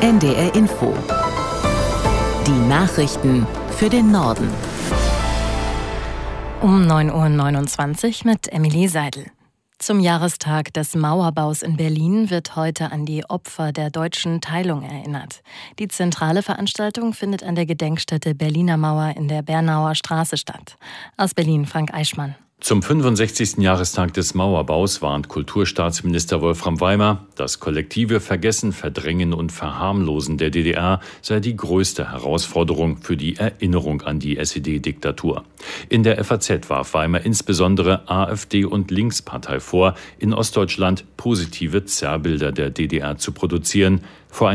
NDR Info. Die Nachrichten für den Norden. Um 9:29 Uhr mit Emilie Seidel. Zum Jahrestag des Mauerbaus in Berlin wird heute an die Opfer der deutschen Teilung erinnert. Die zentrale Veranstaltung findet an der Gedenkstätte Berliner Mauer in der Bernauer Straße statt. Aus Berlin Frank Eichmann. Zum 65. Jahrestag des Mauerbaus warnt Kulturstaatsminister Wolfram Weimer, das kollektive Vergessen, Verdrängen und Verharmlosen der DDR sei die größte Herausforderung für die Erinnerung an die SED-Diktatur. In der FAZ warf Weimer insbesondere AfD und Linkspartei vor, in Ostdeutschland positive Zerrbilder der DDR zu produzieren. Vor